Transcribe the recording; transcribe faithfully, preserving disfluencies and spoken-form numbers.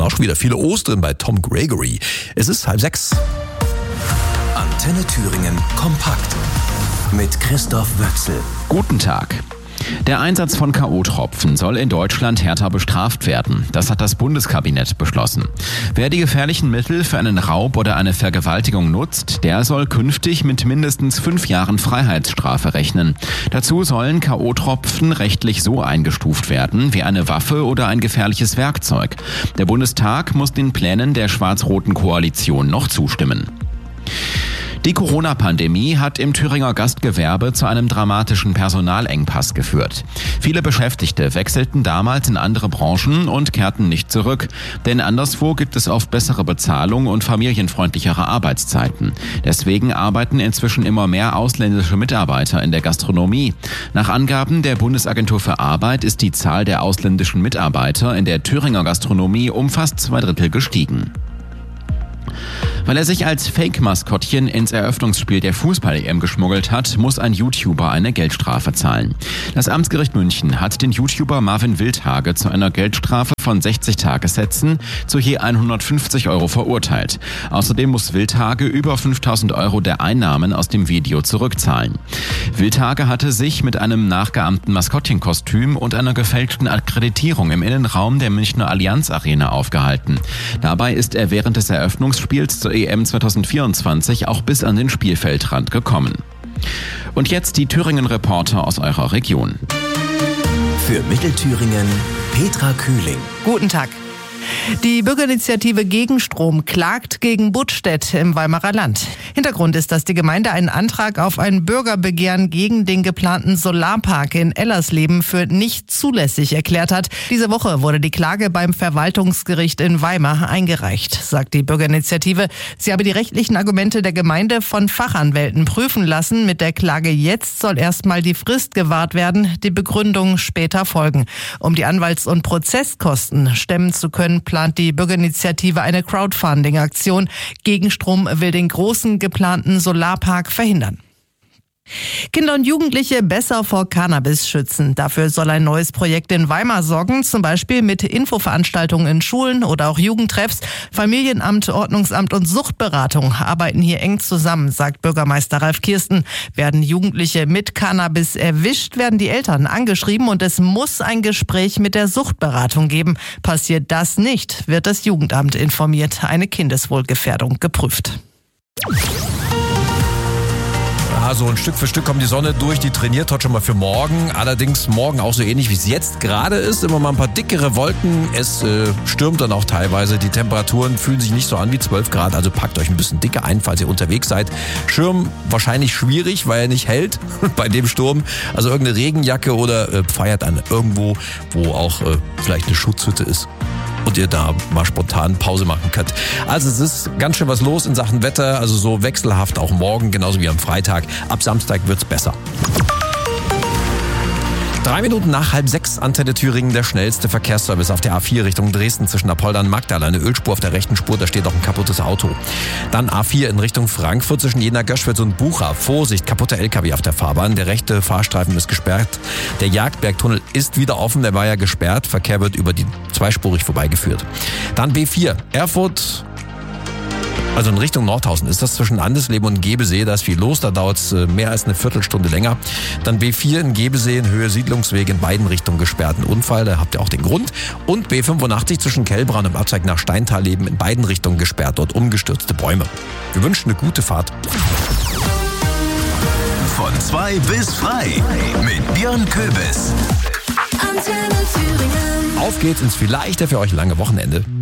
auch schon wieder viele O's drin bei Tom Gregory. Es ist halb sechs. Antenne Thüringen kompakt mit Christoph Wöchsel. Guten Tag. Der Einsatz von K O-Tropfen soll in Deutschland härter bestraft werden. Das hat das Bundeskabinett beschlossen. Wer die gefährlichen Mittel für einen Raub oder eine Vergewaltigung nutzt, der soll künftig mit mindestens fünf Jahren Freiheitsstrafe rechnen. Dazu sollen K O-Tropfen rechtlich so eingestuft werden wie eine Waffe oder ein gefährliches Werkzeug. Der Bundestag muss den Plänen der schwarz-roten Koalition noch zustimmen. Die Corona-Pandemie hat im Thüringer Gastgewerbe zu einem dramatischen Personalengpass geführt. Viele Beschäftigte wechselten damals in andere Branchen und kehrten nicht zurück. Denn anderswo gibt es oft bessere Bezahlung und familienfreundlichere Arbeitszeiten. Deswegen arbeiten inzwischen immer mehr ausländische Mitarbeiter in der Gastronomie. Nach Angaben der Bundesagentur für Arbeit ist die Zahl der ausländischen Mitarbeiter in der Thüringer Gastronomie um fast zwei Drittel gestiegen. Weil er sich als Fake-Maskottchen ins Eröffnungsspiel der Fußball-E M geschmuggelt hat, muss ein YouTuber eine Geldstrafe zahlen. Das Amtsgericht München hat den YouTuber Marvin Wildhage zu einer Geldstrafe von sechzig Tagessätzen zu je hundertfünfzig Euro verurteilt. Außerdem muss Wildhage über fünftausend Euro der Einnahmen aus dem Video zurückzahlen. Wildhage hatte sich mit einem nachgeahmten Maskottchenkostüm und einer gefälschten Akkreditierung im Innenraum der Münchner Allianz Arena aufgehalten. Dabei ist er während des Eröffnungsspiels zur E M zweitausendvierundzwanzig auch bis an den Spielfeldrand gekommen. Und jetzt die Thüringen-Reporter aus eurer Region. Für Mittelthüringen Petra Kühling. Guten Tag. Die Bürgerinitiative Gegenstrom klagt gegen Buttstedt im Weimarer Land. Hintergrund ist, dass die Gemeinde einen Antrag auf ein Bürgerbegehren gegen den geplanten Solarpark in Ellersleben für nicht zulässig erklärt hat. Diese Woche wurde die Klage beim Verwaltungsgericht in Weimar eingereicht, sagt die Bürgerinitiative. Sie habe die rechtlichen Argumente der Gemeinde von Fachanwälten prüfen lassen. Mit der Klage jetzt soll erstmal die Frist gewahrt werden, die Begründung später folgen. Um die Anwalts- und Prozesskosten stemmen zu können, plant die Bürgerinitiative eine Crowdfunding-Aktion. Gegenstrom will den großen geplanten Solarpark verhindern. Kinder und Jugendliche besser vor Cannabis schützen. Dafür soll ein neues Projekt in Weimar sorgen, zum Beispiel mit Infoveranstaltungen in Schulen oder auch Jugendtreffs. Familienamt, Ordnungsamt und Suchtberatung arbeiten hier eng zusammen, sagt Bürgermeister Ralf Kirsten. Werden Jugendliche mit Cannabis erwischt, werden die Eltern angeschrieben und es muss ein Gespräch mit der Suchtberatung geben. Passiert das nicht, wird das Jugendamt informiert, eine Kindeswohlgefährdung geprüft. Ja, so ein Stück für Stück kommt die Sonne durch, die trainiert heute schon mal für morgen. Allerdings morgen auch so ähnlich, wie es jetzt gerade ist. Immer mal ein paar dickere Wolken. Es äh, stürmt dann auch teilweise. Die Temperaturen fühlen sich nicht so an wie zwölf Grad. Also packt euch ein bisschen dicker ein, falls ihr unterwegs seid. Schirm wahrscheinlich schwierig, weil er nicht hält bei dem Sturm. Also irgendeine Regenjacke oder äh, feiert an irgendwo, wo auch äh, vielleicht eine Schutzhütte ist und ihr da mal spontan Pause machen könnt. Also es ist ganz schön was los in Sachen Wetter, also so wechselhaft auch morgen, genauso wie am Freitag. Ab Samstag wird's besser. Drei Minuten nach halb sechs, Antenne Thüringen, der schnellste Verkehrsservice auf der A vier Richtung Dresden zwischen Apolda und Magdala. Eine Ölspur auf der rechten Spur, da steht auch ein kaputtes Auto. Dann A vier in Richtung Frankfurt zwischen Jena-Göschwitz und Bucha. Vorsicht, kaputter L K W auf der Fahrbahn. Der rechte Fahrstreifen ist gesperrt. Der Jagdbergtunnel ist wieder offen, der war ja gesperrt. Verkehr wird über die zweispurig vorbeigeführt. Dann B vier, Erfurt. Also in Richtung Nordhausen ist das zwischen Andesleben und Gebesee, da ist viel los, da dauert es mehr als eine Viertelstunde länger. Dann B vier in Gebesee in Höhe Siedlungsweg in beiden Richtungen gesperrt. Ein Unfall, da habt ihr auch den Grund. Und B fünfundachtzig zwischen Kellbran und Abzweig nach Steintalleben in beiden Richtungen gesperrt, dort umgestürzte Bäume. Wir wünschen eine gute Fahrt. Von zwei bis frei mit Björn Köbis. Auf geht's ins vielleicht für euch lange Wochenende.